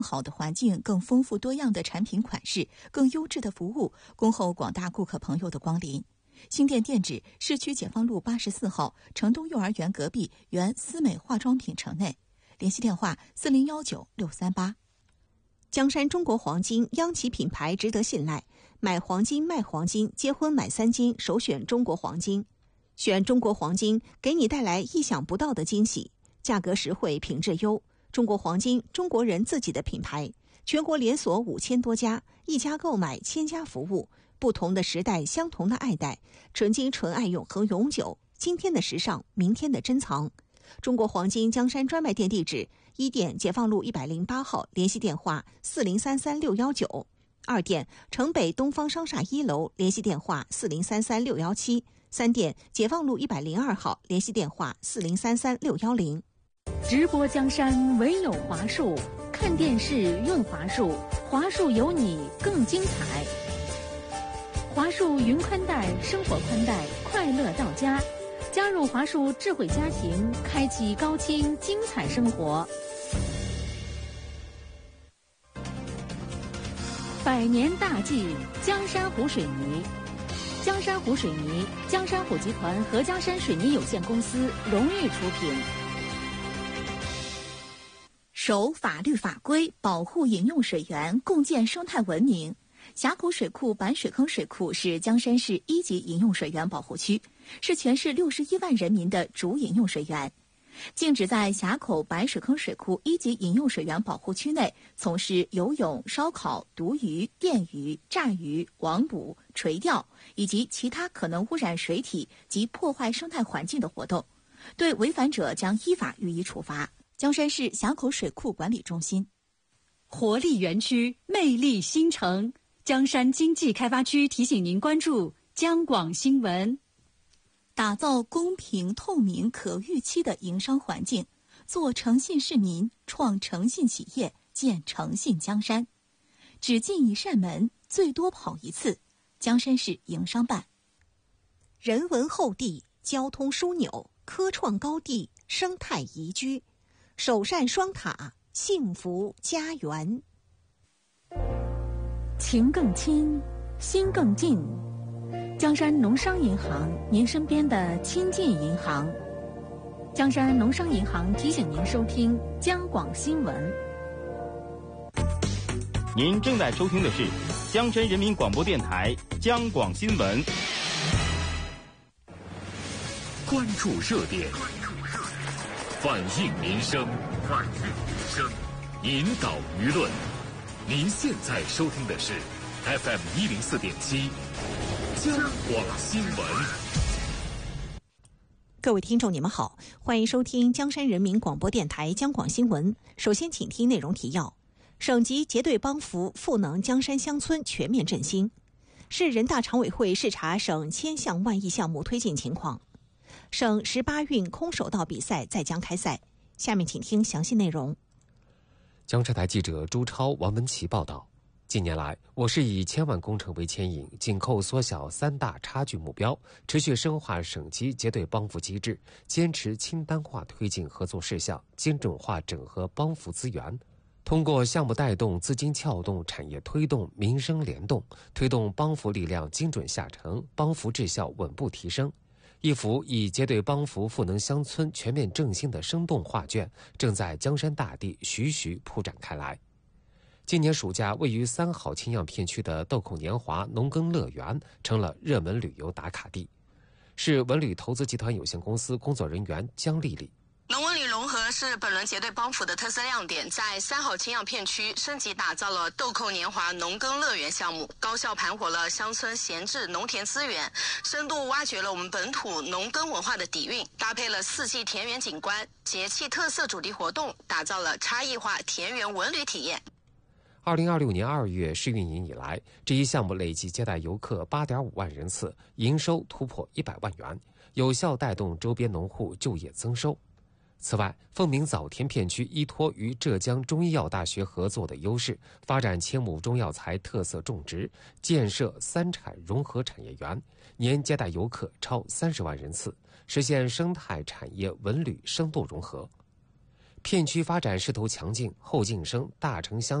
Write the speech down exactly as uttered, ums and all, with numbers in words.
好的环境、更丰富多样的产品款式、更优质的服务，恭候广大顾客朋友的光临。新店店址：市区解放路八十四号城东幼儿园隔壁原思美化妆品城内。联系电话：四零幺九六三八。 江山中国黄金，央企品牌，值得信赖。买黄金卖黄金，结婚买三金，首选中国黄金。选中国黄金，给你带来意想不到的惊喜，价格实惠，品质优。中国黄金，中国人自己的品牌，全国连锁五千多家，一家购买千家服务。不同的时代，相同的爱戴，纯金纯爱永恒永久。今天的时尚，明天的珍藏。中国黄金江山专卖店地址：一店解放路一百零八号，联系电话四零三三六幺九；二店城北东方商厦一楼，联系电话四零三三六幺七；三店解放路一百零二号，联系电话四零三三六幺零。 直播江山唯有华数，看电视用华数，华数有你更精彩。华数云宽带，生活宽带，快乐到家。加入华数智慧家庭，开启高清精彩生活。百年大计，江山湖水泥。江山湖水泥，江山湖集团合江山水泥有限公司荣誉出品。 守法律法规，保护饮用水源，共建生态文明。峡口水库板水坑水库是江山市一级饮用水源保护区，是全市六十一万人民的主饮用水源。禁止在峡口白水坑水库一级饮用水源保护区内从事游泳、烧烤、毒鱼、电鱼、炸鱼、网捕、垂钓以及其他可能污染水体及破坏生态环境的活动，对违反者将依法予以处罚。江山市峡口水库管理中心。 活力园区，魅力新城。江山经济开发区提醒您关注江广新闻。 打造公平、透明、可预期的营商环境，做诚信市民，创诚信企业，建诚信江山。只进一扇门，最多跑一次。江山市营商办。 人文厚地，交通枢纽，科创高地，生态宜居，首善双塔，幸福家园。 情更亲，心更近。江山农商银行，您身边的亲近银行。江山农商银行提醒您收听江广新闻。 您正在收听的是江山人民广播电台江广新闻。 关注热点，反映民生，反映民生，引导舆论。您现在收听的是 F M 一零四点七江广新闻。 各位听众，你们好，欢迎收听江山人民广播电台江广新闻。首先，请听内容提要：省级结对帮扶赋能江山乡村全面振兴。市人大常委会视察省千项万亿项目推进情况。省十八运空手道比赛在江开赛。下面请听详细内容。 江浙台记者朱超、王文琪报道。近年来，我市以千万工程为牵引，紧扣缩小三大差距目标，持续深化省级结对帮扶机制，坚持清单化推进合作事项，精准化整合帮扶资源。通过项目带动、资金撬动、产业推动、民生联动，推动帮扶力量精准下沉，帮扶质效稳步提升。一幅以结对帮扶赋能乡村全面振兴的生动画卷，正在江山大地徐徐铺展开来。今年暑假，位于三好青样片区的豆蔻年华农耕乐园成了热门旅游打卡地。市文旅投资集团有限公司工作人员姜丽丽。 农文旅融合是本轮结对帮扶的特色亮点，在三好青样片区升级打造了豆蔻年华农耕乐园项目，高效盘活了乡村闲置农田资源，深度挖掘了我们本土农耕文化的底蕴，搭配了四季田园景观、节气特色主题活动，打造了差异化田园文旅体验。 二零二六年二月试运营以来，这一项目累计接待游客八点五万人次，营收突破一百万元，有效带动周边农户就业增收。此外，凤鸣枣田片区依托与浙江中医药大学合作的优势，发展千亩中药材特色种植，建设三产融合产业园，年接待游客超三十万人次，实现生态产业文旅深度融合。 片区发展势头强劲，后晋升、大城乡